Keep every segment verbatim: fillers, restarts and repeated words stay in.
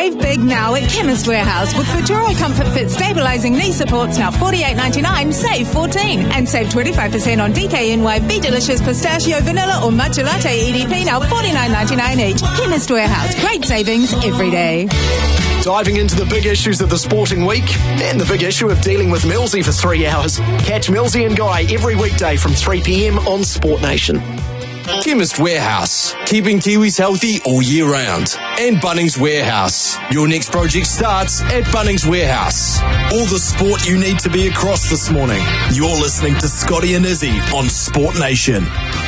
Save big now at Chemist Warehouse with Futuro Comfort Fit stabilising knee supports now forty-eight ninety-nine, save fourteen. And save twenty-five percent on D K N Y Be Delicious Pistachio Vanilla or Matcha Latte E D P now forty-nine ninety-nine each. Chemist Warehouse, great savings every day. Diving into the big issues of the sporting week and the big issue of dealing with Millsy for three hours. Catch Millsy and Guy every weekday from three p.m. on Sport Nation. Chemist Warehouse, keeping Kiwis healthy all year round. And Bunnings Warehouse. Your next project starts at Bunnings Warehouse. All the sport you need to be across this morning. You're listening to Scotty and Izzy on Sport Nation.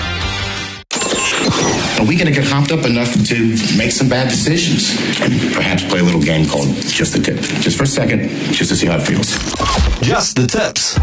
Are we going to get hopped up enough to make some bad decisions? And perhaps play a little game called Just the Tip. Just for a second, just to see how it feels. Just the tips.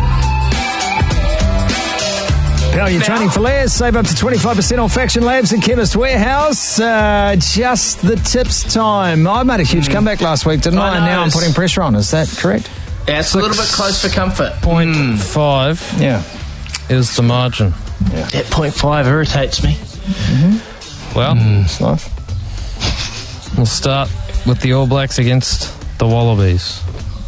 Now you're training for layers. Save up to twenty-five percent on Faction Labs and Chemist Warehouse. Uh, just the tips time. I made a huge mm. comeback last week, didn't I? I? And now I'm putting pressure on. Is that correct? Yeah, it's Six, a little bit close for comfort. Point mm. five yeah. is the margin. Yeah. That point five irritates me. Mm-hmm. Well, mm. it's nice. We'll start with the All Blacks against the Wallabies.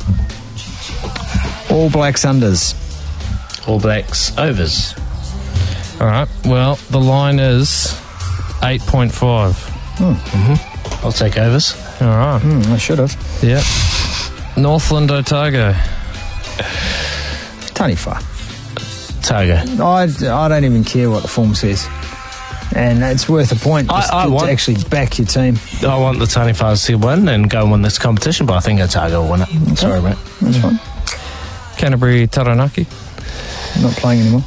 All Blacks unders. All Blacks overs. All right. Well, the line is eight point five. Mm. Mm-hmm. I'll take overs. All right. Mm, I should have. Yeah. Northland Otago. Taniwha. Otago. I, I don't even care what the form says. And it's worth a point just I, I to want, actually back your team. I want the Taniwha to win and go and win this competition, but I think Otago will win it. Okay. Sorry, mate. That's fine. Canterbury Taranaki. Not playing anymore.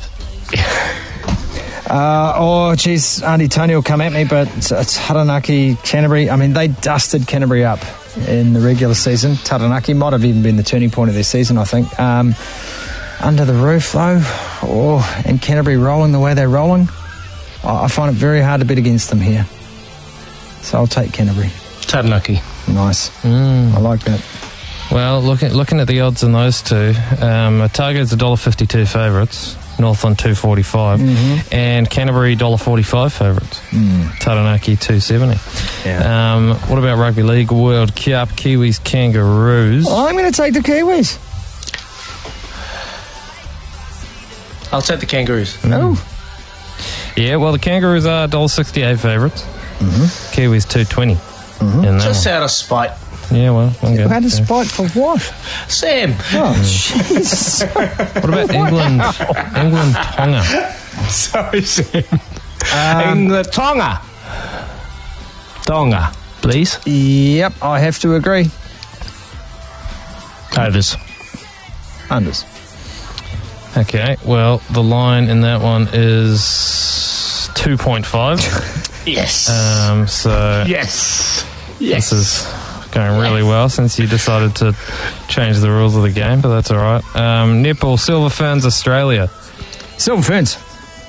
Uh, oh, geez, Auntie Tony will come at me, but it's, it's Taranaki, Canterbury. I mean, they dusted Canterbury up in the regular season. Taranaki might have even been the turning point of their season, I think. Um, under the roof, though, oh, and Canterbury rolling the way they're rolling, I find it very hard to bet against them here. So I'll take Canterbury. Taranaki. Nice. Mm. I like that. Well, looking looking at the odds in those two, um, Otago's one dollar fifty-two favourites. Northland two forty-five, mm-hmm. and Canterbury one dollar forty-five favourites. Mm. Taranaki two seventy. Yeah. Um, what about Rugby League World Cup? Kiwis Kangaroos. I'm going to take the Kiwis. I'll take the Kangaroos. Mm. Oh. Yeah, well, the Kangaroos are one dollar sixty-eight favourites. Mm-hmm. Kiwis two twenty. Mm-hmm. Just one. out of spite. Yeah, well, okay. Out of spite for what? Sam. Oh, jeez. What about England? England Tonga. Sorry, Sam. Um, England Tonga. Tonga, please. Yep, I have to agree. Overs. Unders. Okay, well, the line in that one is two point five. Yes. Um, so yes. Yes. This is going really well since you decided to change the rules of the game, but that's all right. Um, netball, Silver Ferns, Australia. Silver Ferns.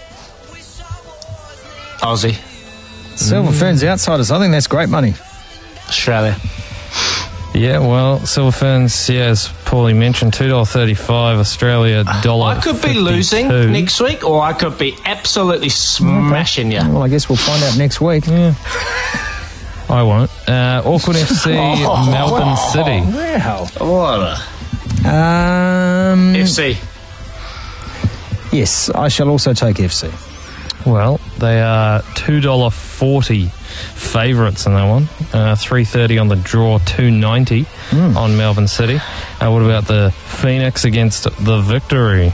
Aussie. Silver mm. Ferns outsiders. I think that's great money. Australia. Yeah, well, Silver Ferns, yeah, as Paulie mentioned, two dollars thirty-five, Australia, one dollar I could be losing next week, or I could be absolutely smashing okay. you. Well, I guess we'll find out next week. Yeah. I won't. Uh, Auckland F C, oh, Melbourne wow. City. Wow. What a... Um, F C. Yes, I shall also take F C. Well, they are two dollars forty favourites in that one. Uh, three thirty on the draw, two ninety mm. on Melbourne City. Uh, what about the Phoenix against the Victory?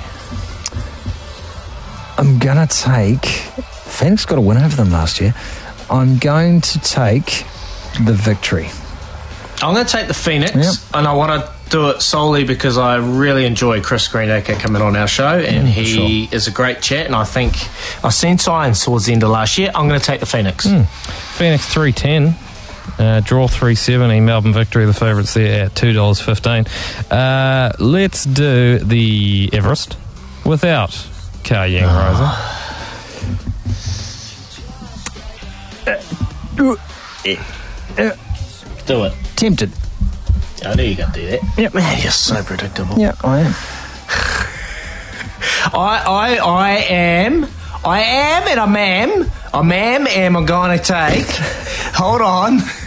I'm going to take... Phoenix got a win over them last year. I'm going to take the Victory. I'm going to take the Phoenix, yep. and I want to do it solely because I really enjoy Chris Greenacre coming on our show, and mm, he sure. is a great chat, and I think I've seen signs towards the end of last year. I'm going to take the Phoenix. Mm. Phoenix three ten, uh, draw three seventy, Melbourne Victory, the favourites there at two dollars fifteen. Uh, let's do the Everest without Ka Yang Rosa. Uh, uh, do it. Tempted. I knew you could do that. Yep. Man, you're so predictable. Yeah, I am. I, I, I am. I am and a ma'am. A ma'am am I going to take. Hold on.